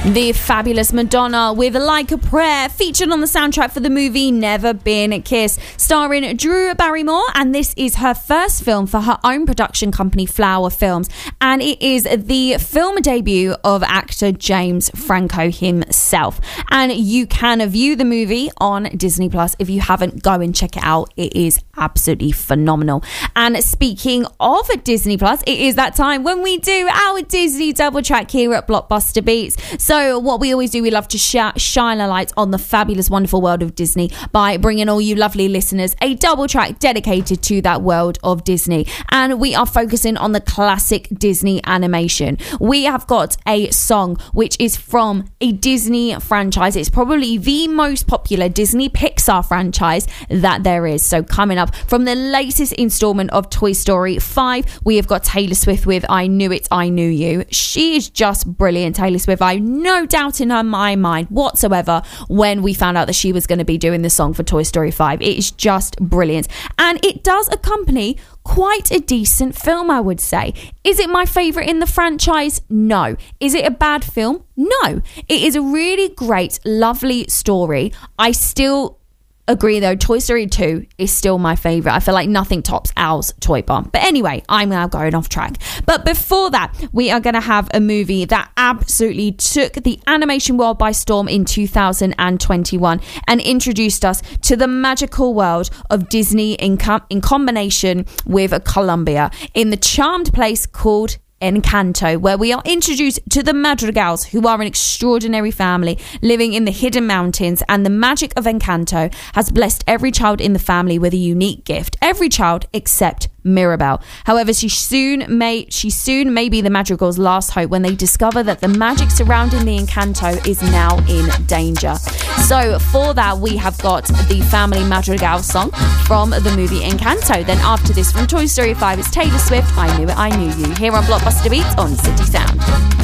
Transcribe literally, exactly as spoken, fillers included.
The fabulous Madonna with Like a Prayer, featured on the soundtrack for the movie Never Been Kissed, starring Drew Barrymore, and this is her first film for her own production company Flower Films, and it is the film debut of actor James Franco himself. And you can view the movie on Disney Plus. If you haven't, go and check it out. It is absolutely phenomenal. And speaking of Disney Plus, it is that time when we do our Disney double track here at Blockbuster Beats. So what we always do, we love to sh- shine a light on the fabulous, wonderful world of Disney by bringing all you lovely listeners a double track dedicated to that world of Disney. And we are focusing on the classic Disney animation. We have got a song which is from a Disney franchise. It's probably the most popular Disney Pixar franchise that there is. So coming up from the latest installment of Toy Story five, we have got Taylor Swift with I Knew It, I Knew You. She is just brilliant, Taylor Swift. I no doubt in her my mind whatsoever when we found out that she was going to be doing the song for Toy Story five. It is just brilliant, and it does accompany quite a decent film, I would say. Is it my favourite in the franchise? No. Is it a bad film? No. It is a really great, lovely story. I still agree though, Toy Story two is still my favourite. I feel like nothing tops Owl's Toy Barn. But anyway, I'm now going off track. But before that, we are going to have a movie that absolutely took the animation world by storm in two thousand twenty-one and introduced us to the magical world of Disney in, com- in combination with Columbia in the charmed place called Encanto, where we are introduced to the Madrigals, who are an extraordinary family living in the hidden mountains, and the magic of Encanto has blessed every child in the family with a unique gift. Every child except Mirabel. However, she soon may she soon may be the Madrigal's last hope when they discover that the magic surrounding the Encanto is now in danger. So for that, we have got the Family Madrigal song from the movie Encanto. Then after this, from Toy Story five, it's Taylor Swift, I Knew It, I Knew You, here on Blockbuster Beats on City Sound.